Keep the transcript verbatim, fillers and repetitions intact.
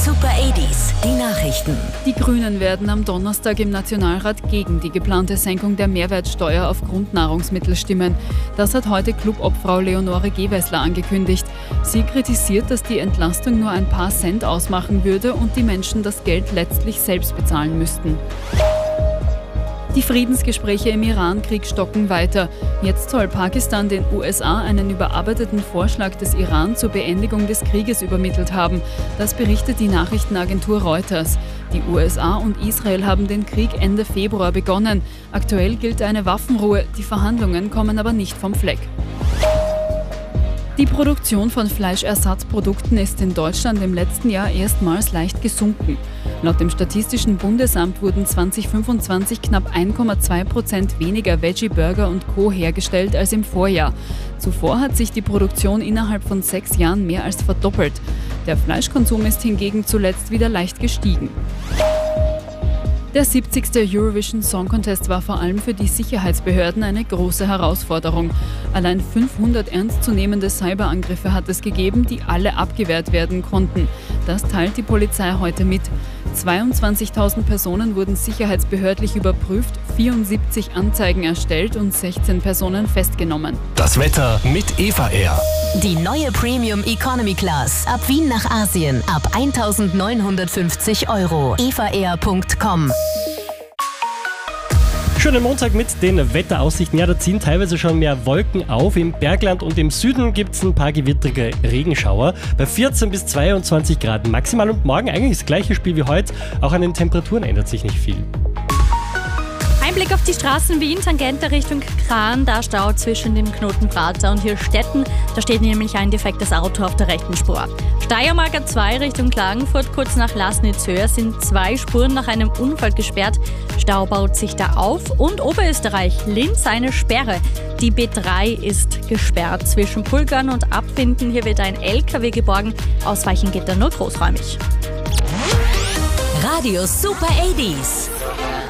Super achtziger, die Nachrichten. Die Grünen werden am Donnerstag im Nationalrat gegen die geplante Senkung der Mehrwertsteuer auf Grundnahrungsmittel stimmen. Das hat heute Clubobfrau Leonore Gewessler angekündigt. Sie kritisiert, dass die Entlastung nur ein paar Cent ausmachen würde und die Menschen das Geld letztlich selbst bezahlen müssten. Die Friedensgespräche im Iran-Krieg stocken weiter. Jetzt soll Pakistan den U S A einen überarbeiteten Vorschlag des Iran zur Beendigung des Krieges übermittelt haben. Das berichtet die Nachrichtenagentur Reuters. Die U S A und Israel haben den Krieg Ende Februar begonnen. Aktuell gilt eine Waffenruhe, die Verhandlungen kommen aber nicht vom Fleck. Die Produktion von Fleischersatzprodukten ist in Deutschland im letzten Jahr erstmals leicht gesunken. Laut dem Statistischen Bundesamt wurden zwanzig fünfundzwanzig knapp eins Komma zwei Prozent weniger Veggie-Burger und Co. hergestellt als im Vorjahr. Zuvor hat sich die Produktion innerhalb von sechs Jahren mehr als verdoppelt. Der Fleischkonsum ist hingegen zuletzt wieder leicht gestiegen. Der siebzigste Eurovision Song Contest war vor allem für die Sicherheitsbehörden eine große Herausforderung. Allein fünfhundert ernstzunehmende Cyberangriffe hat es gegeben, die alle abgewehrt werden konnten. Das teilt die Polizei heute mit. zweiundzwanzigtausend Personen wurden sicherheitsbehördlich überprüft, vierundsiebzig Anzeigen erstellt und sechzehn Personen festgenommen. Das Wetter mit Eva Air. Die neue Premium Economy Class. Ab Wien nach Asien. Ab eintausendneunhundertfünfzig Euro. eva air punkt com. Schönen Montag mit den Wetteraussichten. Ja, da ziehen teilweise schon mehr Wolken auf. Im Bergland und im Süden gibt es ein paar gewittrige Regenschauer. Bei vierzehn bis zweiundzwanzig Grad maximal und morgen eigentlich das gleiche Spiel wie heute. Auch an den Temperaturen ändert sich nicht viel. Ein Blick auf die Straßen Wien, Tangente Richtung Kran, da Stau zwischen dem Knoten Prater und Hirstetten. Da steht nämlich ein defektes Auto auf der rechten Spur. Steiermark A zwei Richtung Klagenfurt, kurz nach Lasnitz-Höher sind zwei Spuren nach einem Unfall gesperrt. Stau baut sich da auf. Und Oberösterreich, Linz eine Sperre. Die B drei ist gesperrt zwischen Pulgern und Abfinden. Hier wird ein L K W geborgen. Ausweichen geht da nur großräumig. Radio Super achtziger.